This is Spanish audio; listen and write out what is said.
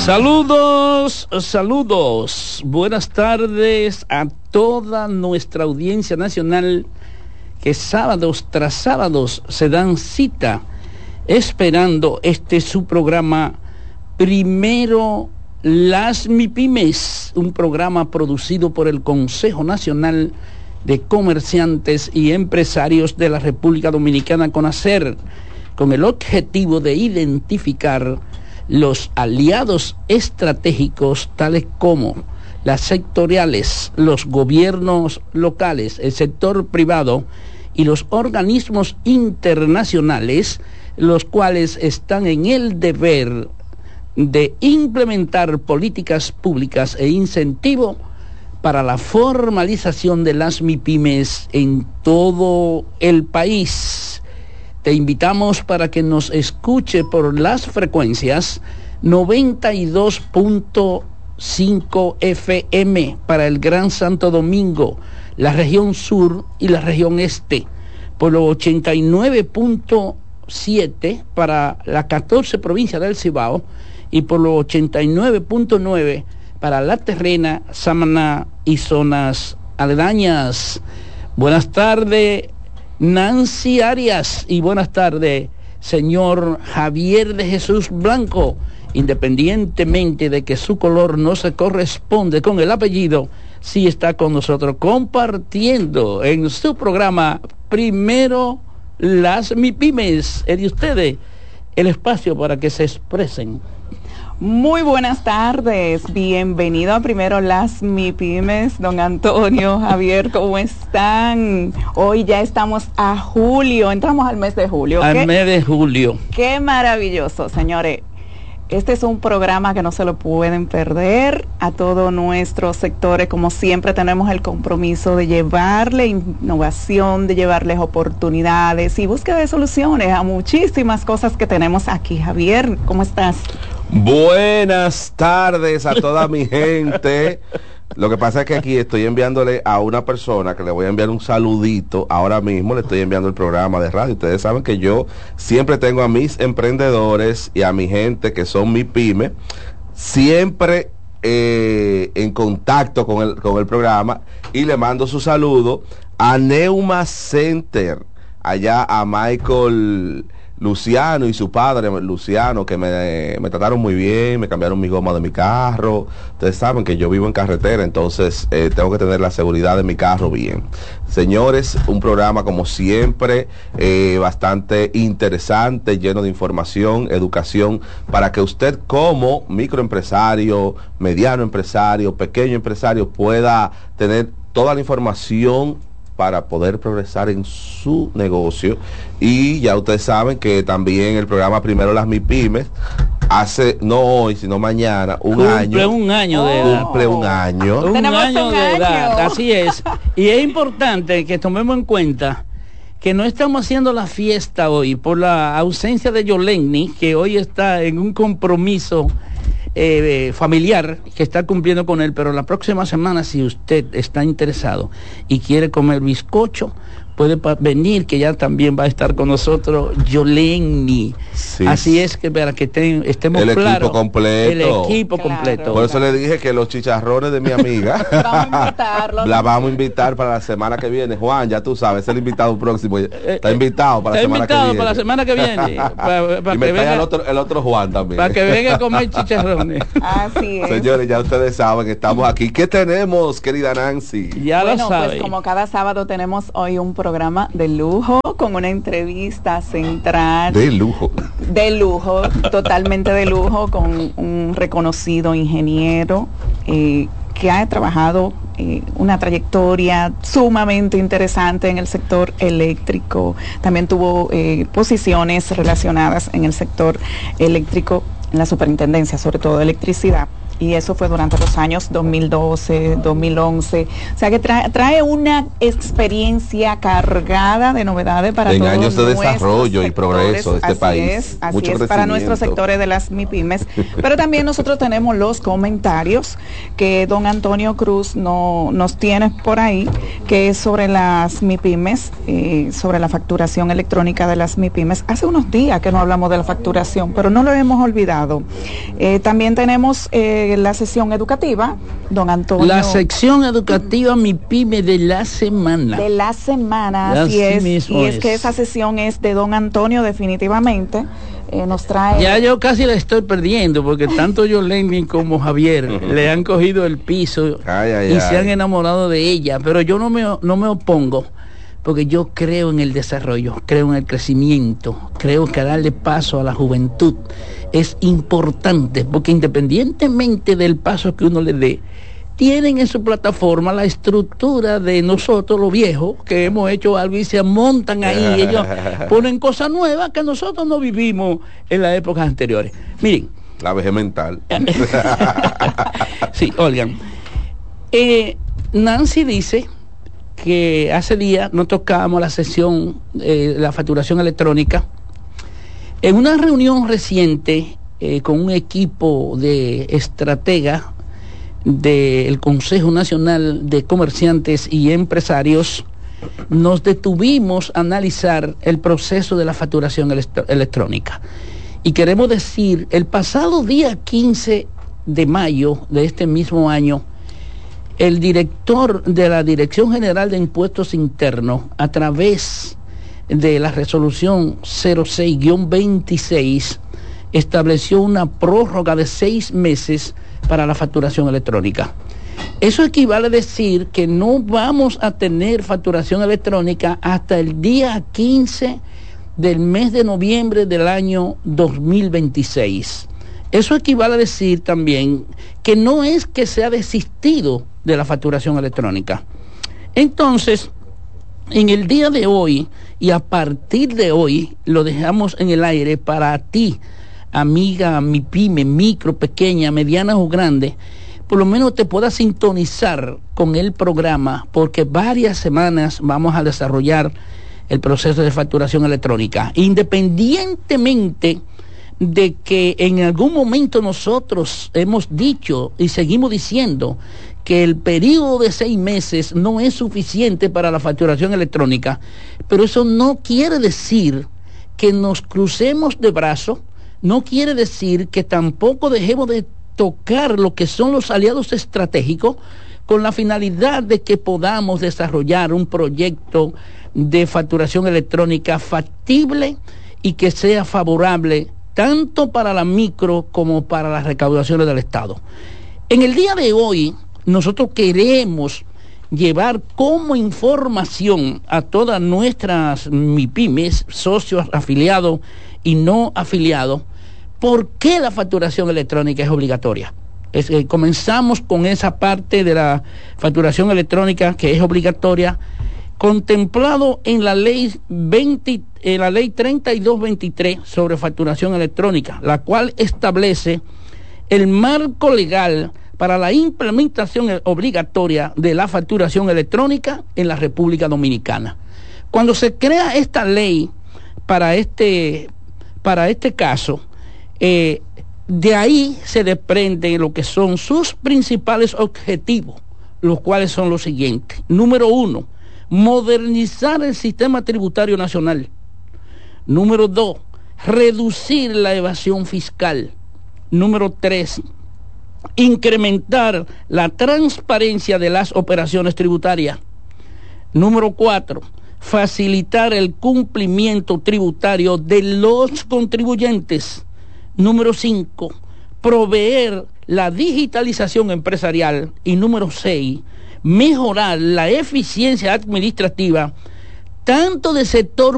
Saludos, saludos, buenas tardes a toda nuestra audiencia nacional que sábados tras sábados se dan cita esperando su programa Primero las MIPYMES, un programa producido por el Consejo Nacional de Comerciantes y Empresarios de la República Dominicana, CONACER, con el objetivo de identificar los aliados estratégicos tales como las sectoriales, los gobiernos locales, el sector privado y los organismos internacionales, los cuales están en el deber de implementar políticas públicas e incentivo para la formalización de las MIPYMES en todo el país. Te invitamos para que nos escuche por las frecuencias 92.5 FM para el Gran Santo Domingo, la región sur y la región este, por los 89.7 para la 14 provincia del Cibao y por los 89.9 para La Terrena, Samaná y zonas aledañas. Buenas tardes, Nancy Arias, y buenas tardes, señor Javier de Jesús Blanco. Independientemente de que su color no se corresponde con el apellido, sí está con nosotros compartiendo en su programa Primero las MIPYMES. Es de ustedes el espacio para que se expresen. Muy buenas tardes, bienvenido a Primero las MIPYMES, don Antonio, Javier, ¿cómo están? Hoy ya estamos a julio, entramos al mes de julio. Al mes de julio. Qué maravilloso, señores. Este es un programa que no se lo pueden perder a todos nuestros sectores. Como siempre tenemos el compromiso de llevarle innovación, de llevarles oportunidades y búsqueda de soluciones a muchísimas cosas que tenemos aquí. Javier, ¿cómo estás? Buenas tardes a toda mi gente. Lo que pasa es que aquí estoy enviándole a una persona que le voy a enviar un saludito. Ahora mismo le estoy enviando el programa de radio. Ustedes saben que yo siempre tengo a mis emprendedores y a mi gente que son mi pyme, siempre en contacto con el programa, y le mando su saludo a Neuma Center, allá a Michael Luciano y su padre Luciano, que me trataron muy bien, me cambiaron mi goma de mi carro. Ustedes saben que yo vivo en carretera, entonces tengo que tener la seguridad de mi carro bien. Señores, un programa como siempre bastante interesante, lleno de información, educación, para que usted como microempresario, mediano empresario, pequeño empresario pueda tener toda la información para poder progresar en su negocio. Y ya ustedes saben que también el programa Primero las MIPYMES hace, no hoy, sino mañana, cumple un año de edad. Cumple un año. Un año de edad, así es. Y es importante que tomemos en cuenta que no estamos haciendo la fiesta hoy por la ausencia de Yolenny, que hoy está en un compromiso familiar que está cumpliendo con él, pero la próxima semana, si usted está interesado y quiere comer bizcocho, puede venir, que ya también va a estar con nosotros Yolenny. Sí. Así es que para que estemos claros, el equipo completo. Por eso le dije que los chicharrones de mi amiga la vamos a invitar para la semana que viene. Juan, ya tú sabes, es el invitado próximo. Está invitado para la semana que viene. Para y me trae el otro Juan también. Para que venga a comer chicharrones. Así es. Señores, ya ustedes saben que estamos aquí. ¿Qué tenemos, querida Nancy? Ya lo saben. Pues como cada sábado tenemos hoy un programa de lujo con una entrevista central. De lujo, totalmente de lujo, con un reconocido ingeniero que ha trabajado una trayectoria sumamente interesante en el sector eléctrico. También tuvo posiciones relacionadas en el sector eléctrico, en la superintendencia, sobre todo de electricidad. y eso fue durante los años 2012, 2011. O sea que trae una experiencia cargada de novedades para en todos años de desarrollo sectores. y progreso de este país. Así es, para nuestros sectores de las MIPYMES. Pero también nosotros tenemos los comentarios que don Antonio Cruz nos tiene por ahí, que es sobre las MIPYMES, sobre la facturación electrónica de las MIPYMES. Hace unos días que no hablamos de la facturación, pero no lo hemos olvidado. También tenemos la sesión educativa, don Antonio. La sección educativa MIPYME de la semana. De la semana, así es. Y es que esa sesión es de don Antonio definitivamente. Nos trae... Ya yo casi la estoy perdiendo, porque tanto Yoleni como Javier le han cogido el piso y se han enamorado de ella, pero yo no me opongo, porque yo creo en el desarrollo, creo en el crecimiento, creo que darle paso a la juventud es importante, porque independientemente del paso que uno le dé, tienen en su plataforma la estructura de nosotros los viejos que hemos hecho algo y se montan ahí, ellos ponen cosas nuevas que nosotros no vivimos en las épocas anteriores. Miren, la vejez mental. Sí, oigan, Nancy dice que hace días no tocábamos la sesión, la facturación electrónica. En una reunión reciente con un equipo de estrategas del Consejo Nacional de Comerciantes y Empresarios, nos detuvimos a analizar el proceso de la facturación electrónica. Y queremos decir, el pasado día 15 de mayo de este mismo año, el director de la Dirección General de Impuestos Internos, a través de la resolución 06-26, estableció una prórroga de 6 meses para la facturación electrónica. Eso equivale a decir que no vamos a tener facturación electrónica hasta el día 15 del mes de noviembre del año 2026. Eso equivale a decir también que no es que se ha desistido de la facturación electrónica. Entonces, en el día de hoy y a partir de hoy, lo dejamos en el aire para ti, amiga, MIPYME, micro, pequeña, mediana o grande, por lo menos te puedas sintonizar con el programa, porque varias semanas vamos a desarrollar el proceso de facturación electrónica, independientemente de que en algún momento nosotros hemos dicho y seguimos diciendo que el periodo de 6 meses no es suficiente para la facturación electrónica, pero eso no quiere decir que nos crucemos de brazos. No quiere decir que tampoco dejemos de tocar lo que son los aliados estratégicos con la finalidad de que podamos desarrollar un proyecto de facturación electrónica factible y que sea favorable tanto para la micro como para las recaudaciones del Estado. En el día de hoy, nosotros queremos llevar como información a todas nuestras MIPYMES, socios, afiliados y no afiliados, ¿por qué la facturación electrónica es obligatoria? Comenzamos con esa parte de la facturación electrónica que es obligatoria, contemplado en la ley 3223 sobre facturación electrónica, la cual establece el marco legal para la implementación obligatoria de la facturación electrónica en la República Dominicana. Cuando se crea esta ley para este caso, de ahí se desprende lo que son sus principales objetivos, los cuales son los siguientes. Número 1, modernizar el sistema tributario nacional. Número 2, reducir la evasión fiscal. Número 3, incrementar la transparencia de las operaciones tributarias. Número 4, facilitar el cumplimiento tributario de los contribuyentes. Número 5, proveer la digitalización empresarial. Y número 6, mejorar la eficiencia administrativa tanto del sector